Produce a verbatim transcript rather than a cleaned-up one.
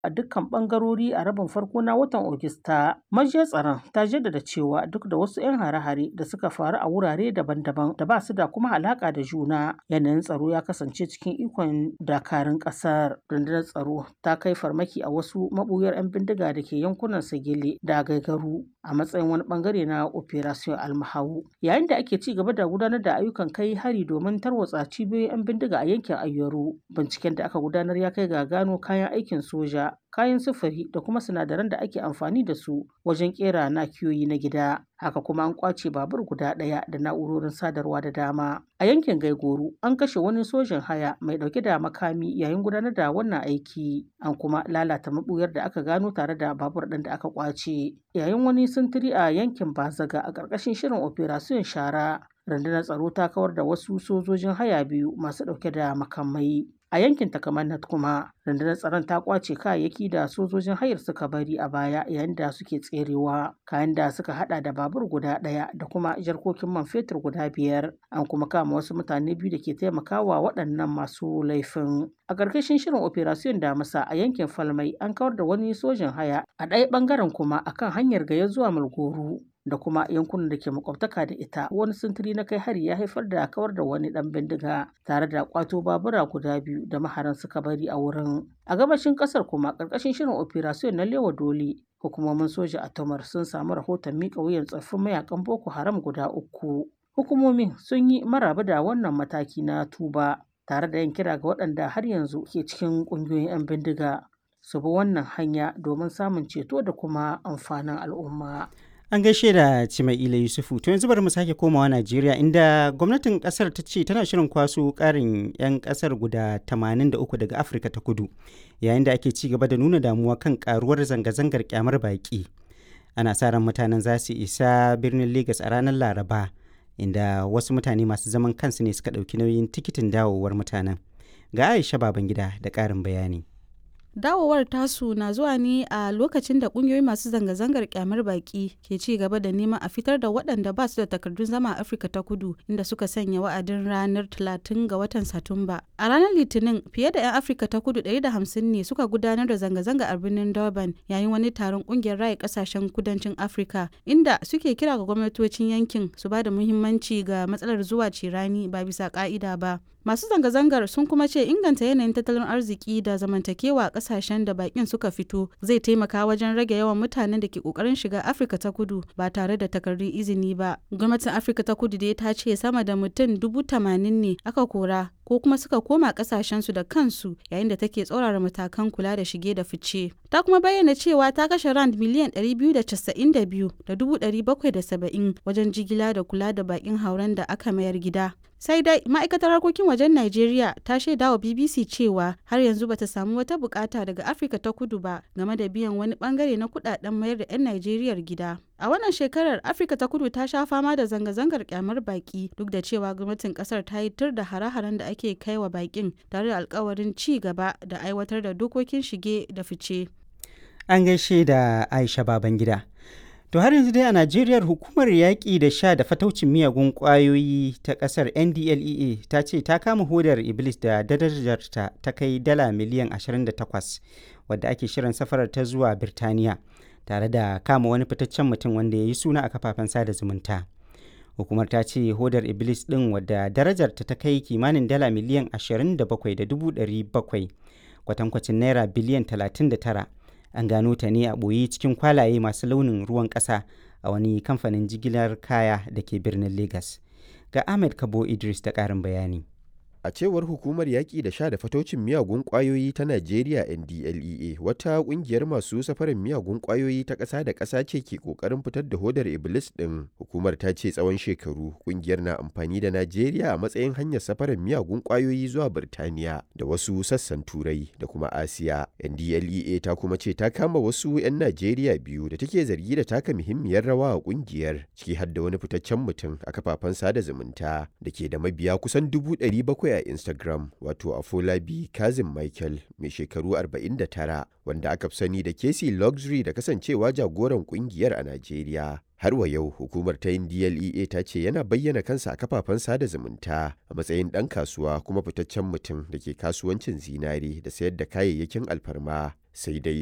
a dukkan ɓangarori a rabin farko na watan Agusta. Majiyar tsaron ta jaddada cewa duk da wasu 'yan hare-hare da suka faru a wurare daban-daban da ba su da kuma alaƙa da juna, yanayin tsaro ya kasance cikin ikon dakarun ƙasar. Rundunar tsaro ta kai farmaki a wasu maɓuyar 'yan bindiga da ke yankunan Sagele da Gaigaru a matsayin wani ɓangare na Operation Almahau. Yayin da ake ci gaba da gudanar da ayyukan kai hari domin tarwatsa cibiyoyin 'yan bindiga a yankin Ayoru, binciken da aka gudanar ya kai ga gano kayan aikin soja, kayan sufuri da kuma sinadaran da ake amfani da su wajen kera nakiyoyi na gida. Haka kuma an kwace babur guda ɗaya da na'urorin sadarwa da dama. A yankin Gaigoro an kashe wani sojin haya mai ɗauke da makami yayin gudanar da wannan aiki. An kuma lalata mabuyar da aka gano tare da babur ɗin da aka kwace. Yayin wani sintiri a yankin Bazaga a ƙarƙashin shirin Operation Shara, rundunar tsaro ta kawar da wasu sojojin haya biyu masu ɗauke da makamai. A yankin Takamannet kuma rundunar tsaron ta kwace kayayyaki da sojojin hayar suka bari a baya yayin da suke tserewa, kayan da suka hada da babur guda ɗaya da kuma jarkokin man fetur guda biyar. An kuma kama wasu mutane biyu da ke taimakawa waɗannan masu laifin. A ƙarƙashin shirin Operation Damisa a yankin Falmai an kawar da wani sojin haya, a ɗaya ɓangaren kuma akan hanyar Gaya zuwa Malgoro da kuma yankunan da ke makwabtaka da ita, wani sintiri na kai hari ya haifar da kawar da wani dan bindiga tare da kwato babura guda biyu da maharan suka bari a wurin. A gabashin kasar kuma karkashin shirin Operation na Lewa Dole, hukumomin soja a Tomar sun samu rahoton mika wuyan tsaffin mayakan Boko Haram guda uku. Hukumomin sun yi maraba da wannan mataki na tuba tare da yin kira ga waɗanda har yanzu ke cikin ƙungiyoyin 'yan bindiga su bi wannan hanya domin samun ceto da kuma amfanin al'umma. An gaishe da Cimaila Yusufu. To yanzu bari mu sake komawa Najeriya, inda gwamnatin kasar ta ce tana shirin kwaso ƙarin 'yan kasar guda tamanin da uku daga Afirka ta Kudu, yayin da ake ci gaba da nuna damuwa kan karuwar zanga-zangar kyamar baƙi. Ana sa ran mutanen za su isa birnin Legas a ranar Laraba, inda wasu mutane masu zaman kansu ne suka ɗauki nauyin tikitin dawowar mutanen. Ga Aisha Babangida da ƙarin bayani. Dawowar tasu na zuwa ne a lokacin da kungiyoyi masu zanga-zangar kyamar baki ke ci gaba da neman a fitar da waɗanda ba su da takardun zama a Afirka ta Kudu, inda suka sanya wa'adin ranar talatin ga watan Satumba. A ranar Litinin, fiye da 'yan Afirka ta Kudu ɗari da hamsin ne suka gudanar da zanga-zanga a birnin Durban yayin wani taron kungiyar raya kasashen kudancin Afirka, inda suke kira ga gwamnatocin yankin su ba da muhimmanci ga matsalar zuwa cirani ba bisa ka'ida ba. Masu zanga-zangar sun kuma ce inganta yanayin tattalin arziki da zamantakewa a kasashen da bakin suka fito zai taimaka wajen rage yawan mutanen da ke kokarin shiga Afirka ta Kudu ba tare da takardun izini ba. Gwamnatin Afirka ta Kudu dai ta ce sama da mutum dubu tamanin ne aka kora ko kuma suka koma kasashensu da kansu yayin da take tsaurara matakan kula da shige da fice. Ta kuma bayyana cewa ta kashe rand miliyan ɗari biyu da casa'in da biyu da dubu ɗari bakwai da saba'in wajen jigila da kula da bakin hauren da aka mayar gida. Sai dai ma'aikatar harkokin wajen Najeriya ta shaida wa B B C cewa har yanzu bata samu wata bukata daga Afirka ta Kudu ba game da biyan wani bangare na kudaden mayar da 'yan Najeriyar gida. A wannan shekarar Afirka ta Kudu ta sha fama da zanga-zangar kyamar baki duk da cewa gwamnatin kasar ta yi tur da hare-haren da ake kai wa bakin tare da alkawarin ci gaba da aiwatar da dokokin shige da fice. An gaishe da Aisha Babangida. To har yanzu dai a Najeriya hukumar yaƙi da sha da fataucin miyagun ƙwayoyi ta ƙasar N D L E A ta ce ta kama hodar Iblis da darajarta ta kai dala miliyan ashirin da takwas wadda ake shirin safarar ta zuwa Birtaniya, tare da kama wani fitaccen mutum wanda ya yi suna a kafafen sada zumunta. Hukumar ta ce hodar Iblis ɗin wadda darajarta ta kai kimanin dala miliyan ashirin da bakwai da dubu ɗari bakwai kwatankwacin naira biliyan talatin da tara. An gano ta ne a ɓoye cikin kwalaye masu launin ruwan ƙasa a wani kamfanin jigilar kaya da ke birnin Legas. Ga Ahmed Kabo Idris da ƙarin bayani. A cewar hukumar yaƙi da sha da fataucin miyagun ƙwayoyi ta Najeriya N D L E A, wata ƙungiyar masu safarin miyagun ƙwayoyi ta ƙasa da ƙasa ce ke ƙoƙarin fitar da hodar Iblis ɗin. Hukumar ta ce tsawon shekaru ƙungiyar na amfani da Najeriya a matsayin hanyar safarin miyagun ƙwayoyi zuwa Birtaniya da wasu sassan Turai da kuma Asiya. N D L E A ta kuma ce ta kama wasu 'yan Najeriya biyu da take zargi da taka muhimmiyar rawa a ƙungiyar, ciki har da wani fitaccen mutum a kafafen sada zumunta da ke da mabiya kusan dubu ɗari bakwai a Instagram, wato Afolabi Kazim Michael mai shekaru arba'in da tara, wanda aka fi sani da Casey Luxury da kasancewa jagoran kungiyar a Najeriya. Har wa yau hukumar ta N D L E A ta ce yana bayyana kansa a kafafen sada zumunta a matsayin ɗan kasuwa kuma fitaccen mutum da ke kasuwancin zinari da sayar da kayayyakin alfarma. sai dai